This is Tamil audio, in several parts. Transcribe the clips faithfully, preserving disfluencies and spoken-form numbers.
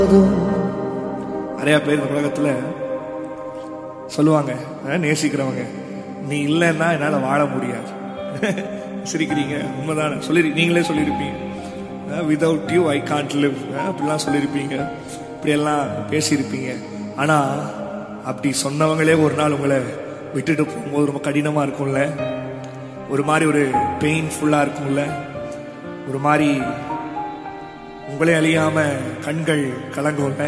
நிறைய பேர் இந்த உலகத்துல சொல்லுவாங்க, நேசிக்கிறவங்க, நீ இல்லைன்னா என்னால வாழ முடியாது. சிரிக்கிறீங்க, உண்மைதானே? சொல்லி நீங்களே சொல்லியிருப்பீங்க, without you I can't live அப்படிலாம் சொல்லியிருப்பீங்க, இப்படியெல்லாம் பேசியிருப்பீங்க. ஆனா அப்படி சொன்னவங்களே ஒரு நாள் உங்களை விட்டுட்டு போகும்போது ரொம்ப கடினமா இருக்கும்ல, ஒரு மாதிரி ஒரு பெயின்ஃபுல்லா இருக்கும்ல, ஒரு மாதிரி உங்களே அழியாம கண்கள் கலங்கும்ல.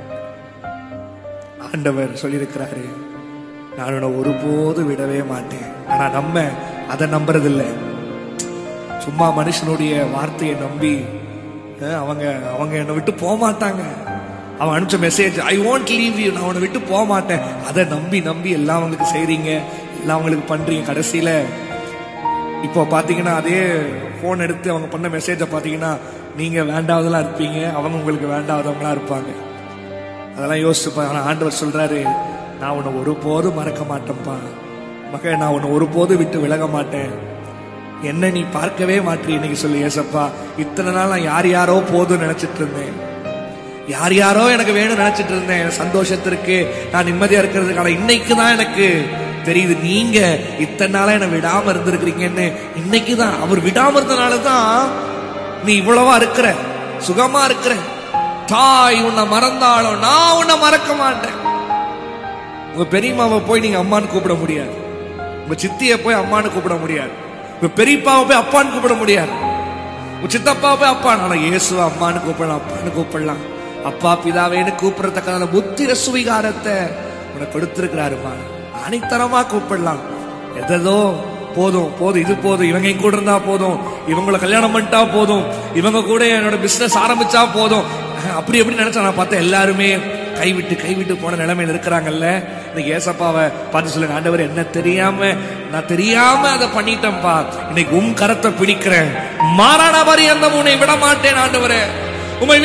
ஆண்டவர் சொல்லியிருக்கிறாரு, நான் உன்னை ஒருபோது விடவே மாட்டேன். ஆனா நம்ம அதை நம்புறதில்லை. சும்மா மனுஷனுடைய வார்த்தையை நம்பி அவங்க அவங்க என்னை விட்டு போக மாட்டாங்க. அவன் அனுப்பிச்ச message, I want leave you, நான் உன்னை விட்டு போக மாட்டேன், அதை நம்பி நம்பி எல்லாம் அவங்களுக்கு செய்றீங்க, எல்லாம் அவங்களுக்கு பண்றீங்க. கடைசியில இப்போ பாத்தீங்கன்னா அதே போன் எடுத்து அவங்க பண்ண மெசேஜை பாத்தீங்கன்னா நீங்க வேண்டாவதெல்லாம் இருப்பீங்க, அவங்க உங்களுக்கு வேண்டாவதவங்களா இருப்பாங்க. அதெல்லாம் யோசிச்சுப்பா. ஆனா ஆண்டவர் சொல்றாரு, நான் உன்னை ஒருபோதும் மறக்க மாட்டேன்ப்பா மகன், நான் உன்னை ஒருபோது விட்டு விலக மாட்டேன், என்ன நீ பார்க்கவே மாட்டேன் இன்னைக்கு சொல்லி. ஏசப்பா, இத்தனை நாள் நான் யார் யாரோ போதும் நினைச்சிட்டு இருந்தேன், யார் யாரோ எனக்கு வேணும் நினைச்சிட்டு இருந்தேன், சந்தோஷத்திற்கு நான் நிம்மதியா இருக்கிறதுக்கான இன்னைக்கு தான் எனக்கு தெரியுது நீங்க இத்தனை நாளா என்ன விடாம இருந்திருக்கிறீங்கன்னு. இன்னைக்குதான் அவர் விடாம இருந்தனாலதான் நீ இவ்வளவா இருக்கிற, சுகமா இருக்கிற. தாய் உன்னை மறந்தாலும் நான் உன்னை மறக்க மாட்டேன். உங்க பெரியம்மாவை போய் நீங்க அம்மான்னு கூப்பிட முடியாது, உங்க சித்திய போய் அம்மான்னு கூப்பிட முடியாது, உங்க பெரியப்பாவை போய் அப்பான்னு கூப்பிட முடியாது, உங்க சித்தப்பாவை போய் அப்பா. ஆனா இயேசுவை அம்மான்னு கூப்பிடலாம், அப்பான்னு கூப்பிடலாம். அப்பா பிதாவேன்னு கூப்பிடறதுக்கான புத்திர சுவிகாரத்தை உனக்கு கொடுத்திருக்கிறாருமா. அனைத்தரமா கூப்பிடலாம். எதோ போதும் போதும், இது போதும், இவங்க கூட இருந்தா போதும், இவங்களை கல்யாணம் பண்ணிட்டா போதும், இவங்க கூட என்னோட பிசினஸ் ஆரம்பிச்சா போதும், அப்படி எப்படி நினைச்சா நான் பார்த்தேன். எல்லாருமே கைவிட்டு கைவிட்டு போன நிலைமையில இருக்கிறாங்கல்ல. இன்னைக்கு ஏசப்பாவை பார்த்து சொல்லுங்க, ஆண்டவர் என்ன தெரியாம நான் தெரியாம அதை பண்ணிட்டேன்ப்பா, இன்னைக்கு உம் கரத்தை பிடிக்கிறேன், மாறான பரியந்தம் உன்னை விட மாட்டேன் ஆண்டவரே, உம்மை